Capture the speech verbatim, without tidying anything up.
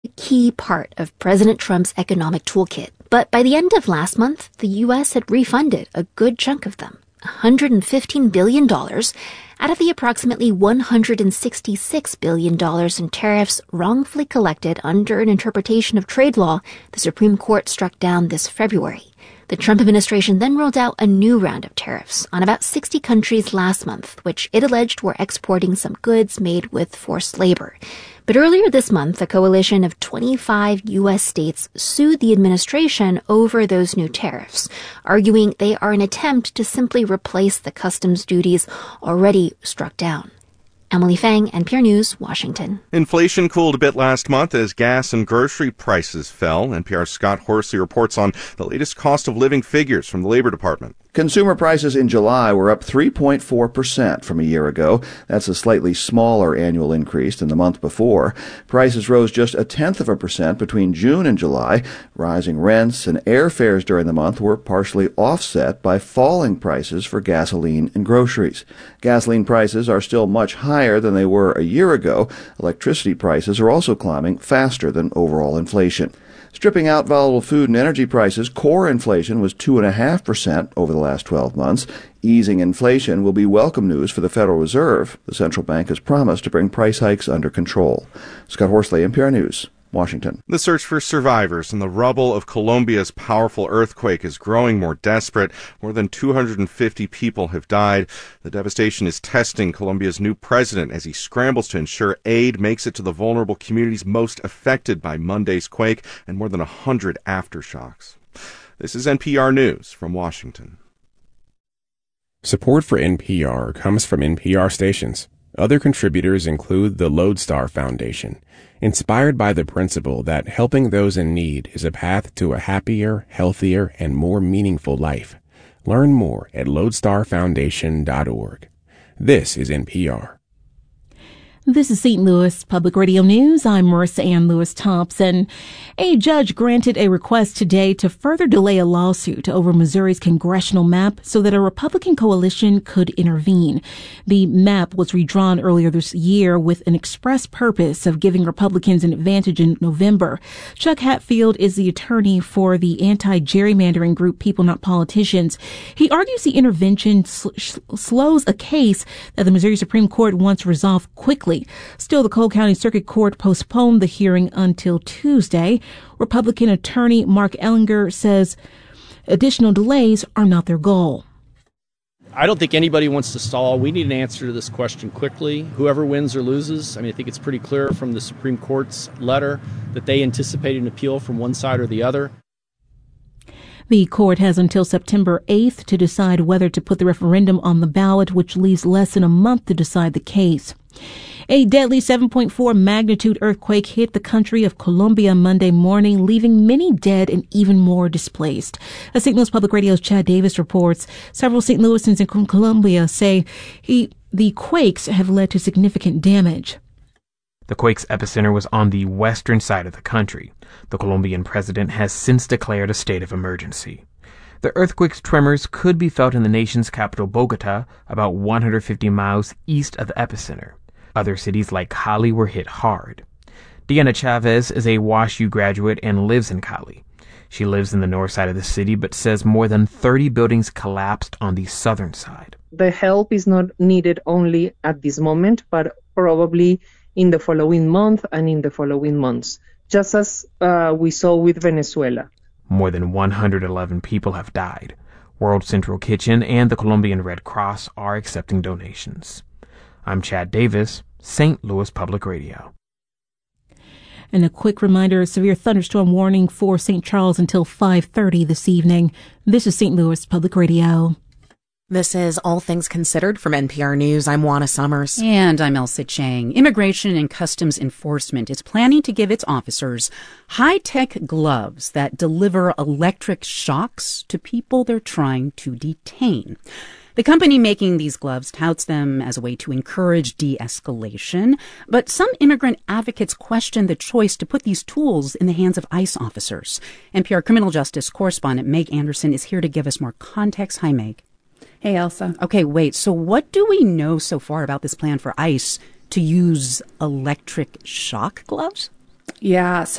a key part of President Trump's economic toolkit. But by the end of last month, the U S had refunded a good chunk of them, one hundred fifteen billion dollars, out of the approximately one hundred sixty-six billion dollars in tariffs wrongfully collected under an interpretation of trade law the Supreme Court struck down this February. The Trump administration then rolled out a new round of tariffs on about sixty countries last month, which it alleged were exporting some goods made with forced labor. But earlier this month, a coalition of twenty-five U S states sued the administration over those new tariffs, arguing they are an attempt to simply replace the customs duties already struck down. Emily Fang, N P R News, Washington. Inflation cooled a bit last month as gas and grocery prices fell. N P R's Scott Horsley reports on the latest cost of living figures from the Labor Department. Consumer prices in July were up three point four percent from a year ago. That's a slightly smaller annual increase than the month before. Prices rose just a tenth of a percent between June and July. Rising rents and airfares during the month were partially offset by falling prices for gasoline and groceries. Gasoline prices are still much higher than they were a year ago. Electricity prices are also climbing faster than overall inflation. Stripping out volatile food and energy prices, core inflation was two point five percent over the last twelve months. Easing inflation will be welcome news for the Federal Reserve. The central bank has promised to bring price hikes under control. Scott Horsley, N P R News, Washington. The search for survivors in the rubble of Colombia's powerful earthquake is growing more desperate. More than two hundred fifty people have died. The devastation is testing Colombia's new president as he scrambles to ensure aid makes it to the vulnerable communities most affected by Monday's quake and more than one hundred aftershocks. This is N P R News from Washington. Support for N P R comes from N P R stations. Other contributors include the Lodestar Foundation, inspired by the principle that helping those in need is a path to a happier, healthier, and more meaningful life. Learn more at lodestar foundation dot org. This is N P R. This is Saint Louis Public Radio News. I'm Marissa Ann Lewis-Thompson. A judge granted a request today to further delay a lawsuit over Missouri's congressional map so that a Republican coalition could intervene. The map was redrawn earlier this year with an express purpose of giving Republicans an advantage in November. Chuck Hatfield is the attorney for the anti-gerrymandering group People Not Politicians. He argues the intervention sl- slows a case that the Missouri Supreme Court wants resolved quickly. Still, the Cole County Circuit Court postponed the hearing until Tuesday. Republican attorney Mark Ellinger says additional delays are not their goal. I don't think anybody wants to stall. We need an answer to this question quickly. Whoever wins or loses, I mean, I think it's pretty clear from the Supreme Court's letter that they anticipate an appeal from one side or the other. The court has until September eighth to decide whether to put the referendum on the ballot, which leaves less than a month to decide the case. A deadly seven point four magnitude earthquake hit the country of Colombia Monday morning, leaving many dead and even more displaced. As Saint Louis Public Radio's Chad Davis reports, several Saint Louisans in Colombia say he, the quakes have led to significant damage. The quake's epicenter was on the western side of the country. The Colombian president has since declared a state of emergency. The earthquake's tremors could be felt in the nation's capital, Bogota, about one hundred fifty miles east of the epicenter. Other cities like Cali were hit hard. Diana Chavez is a WashU graduate and lives in Cali. She lives in the north side of the city, but says more than thirty buildings collapsed on the southern side. The help is not needed only at this moment, but probably in the following month and in the following months, just as uh, we saw with Venezuela. More than one hundred eleven people have died. World Central Kitchen and the Colombian Red Cross are accepting donations. I'm Chad Davis, Saint Louis Public Radio. And a quick reminder, severe thunderstorm warning for Saint Charles until five thirty this evening. This is Saint Louis Public Radio. This is All Things Considered from N P R News. I'm Juana Summers. And I'm Elsa Chang. Immigration and Customs Enforcement is planning to give its officers high-tech gloves that deliver electric shocks to people they're trying to detain. The company making these gloves touts them as a way to encourage de-escalation, but some immigrant advocates question the choice to put these tools in the hands of ICE officers. N P R criminal justice correspondent Meg Anderson is here to give us more context. Hi, Meg. Hey, Elsa. Okay, wait. So what do we know so far about this plan for ICE to use electric shock gloves? Yeah, so